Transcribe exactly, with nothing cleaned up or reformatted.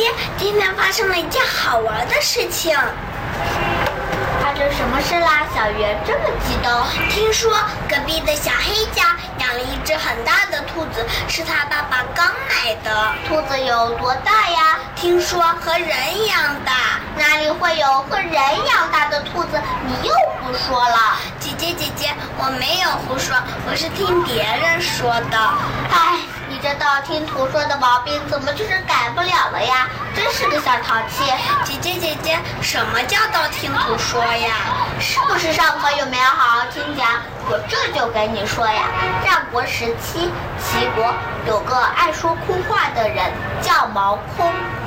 姐，今天发生了一件好玩的事情。 发生什么事啦？小圆这么激动。 听说隔壁的小黑家养了一只很大的兔子，是他爸爸刚买的。 兔子有多大呀？ 听说和人一样大。 哪里会有和人一样大的兔子？你又胡说了。 姐姐姐姐，我没有胡说，我是听别人说的。 唉，你这道听途说的毛病怎么就是改不了了呀？真是个小淘气。 姐姐姐姐，什么叫道听途说呀？ 是不是上课有没有好好听讲？我这就跟你说呀，战国时期齐国有个爱说空话的人，叫毛空。